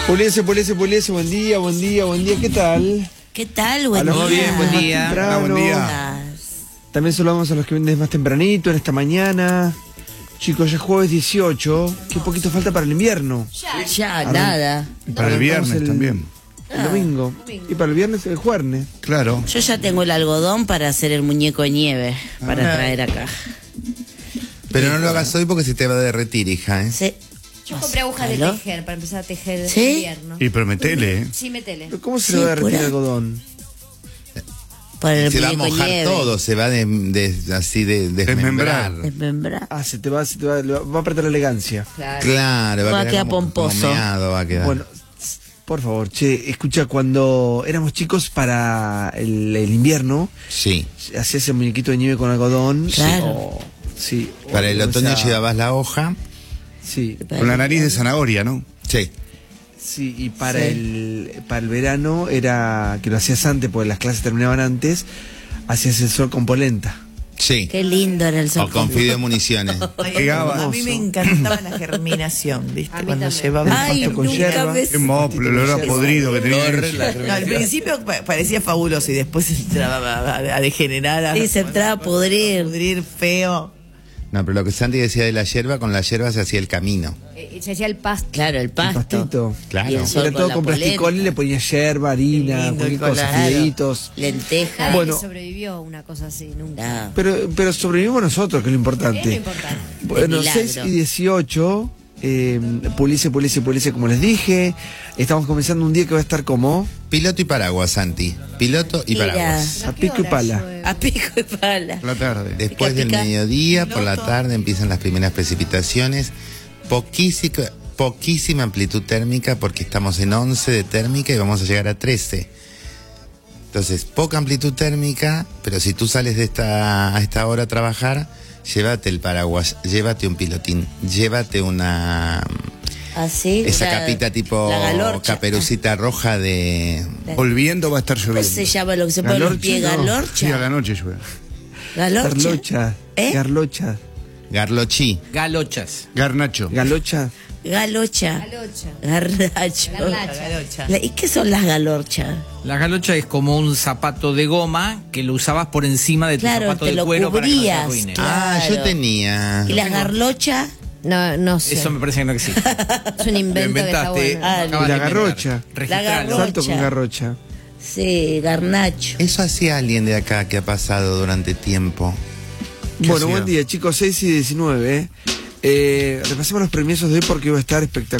Puliese, buen día, ¿qué tal? ¿Qué tal? Buen día. Muy bien, buen día. Hola, buen día. También saludamos a los que vienen más tempranito, en esta mañana. Chicos, ya es jueves 18, qué poquito falta para el invierno. Ya, nada. Y para el viernes también. El domingo. Y para el viernes el jueves. Claro. Yo ya tengo el algodón para hacer el muñeco de nieve, para traer acá. Pero no lo hagas hoy porque se te va a derretir, hija, ¿eh? Sí. Yo compré agujas de ¿Aló? tejer para empezar a tejer en ¿Sí? invierno. Y prometele, ¿eh? Sí, metele. ¿Pero cómo se Sí, le va a derretir pura. el algodón? Para el Se va a muñeco de mojar nieve. todo, se va así de desmembrar. Desmembrar. Ah, se te va, va a perder la elegancia. Claro. Claro, Va a quedar como pomposo. meado, va a quedar. Bueno, por favor, che, escucha, cuando éramos chicos para el invierno, Sí. hacías el muñequito de nieve con algodón. Claro. Sí. Para el o otoño sea, llevabas la hoja. Sí, Con la nariz de zanahoria, ¿no? Sí. sí, y para Sí. el verano era que lo hacías antes, porque las clases terminaban antes, hacías el sol con polenta. Sí. Qué lindo era el sol. O con fideo municiones. Pegaba. A mí me encantaba la germinación, ¿viste? A mí Cuando también. llevaba Ay, con nunca yerba. me... Qué moplo, el olor a podrido que tenía. No, al principio parecía fabuloso y después entraba a degenerar, Sí, se entraba a pudrir. pudrir feo. No, pero lo que Santi decía de la yerba, con la yerba se hacía el camino. Se hacía el pasto. Claro, el El pasto. pastito. Claro. Y el sol Era todo la con plasticol y polenta, le ponía yerba, harina, Qué lindo cualquier el cosa, colado. fideitos. lentejas. Nadie Bueno. le sobrevivió a una cosa así, nunca. Ah, Pero sobrevivimos nosotros, que es lo Es lo importante. importante. Bueno, milagro. 6 y 18, Puliese, como les dije. Estamos comenzando un día que va a estar como Piloto y paraguas, Santi. Piloto y Mira. paraguas. a pico y pala. a pico y pala. La tarde. Después del pica. mediodía, por la tarde, empiezan las primeras precipitaciones. Poquísima amplitud térmica porque estamos en 11 de térmica y vamos a llegar a 13. Entonces, poca amplitud térmica, pero si tú sales a esta hora a trabajar, llévate el paraguas, llévate un pilotín, llévate Así. esa capita tipo la galorcha. caperucita roja de... Volviendo va a estar ¿Cómo se lloviendo. llama lo que se pone en los pies? Galorcha, no. ¿Galorcha? Sí, a la noche llueve. ¿Galorcha? Garlocha. ¿Eh? Garlocha. Garlochí. Galochas. Garnacho. Galocha. Galocha. Galocha. Garnacho. Garnacha. Galocha. ¿Y qué son las galorchas? La galocha es como un zapato de goma que lo usabas por encima de tu Claro, zapato te de lo cuero para que no se cubrías. arruine. Ah, yo Claro. tenía... ¿Y las garlochas? No sé. Eso me parece que no existe. Es un invento que está inventaste. bueno. Ah, Acabas la de inventar. garrocha. Registralo. La Salto con garrocha. Sí, garnacho. Eso hacía alguien de acá que ha pasado durante tiempo. Bueno, hacía? buen día, chicos, 6 y 19. Repasemos los premios de hoy porque iba a estar espectacular.